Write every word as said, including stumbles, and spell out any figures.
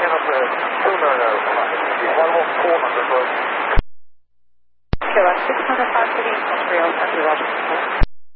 up a two nine zero five. one more four hundred, bro. Kilo six hundred five city industrial, under Roger.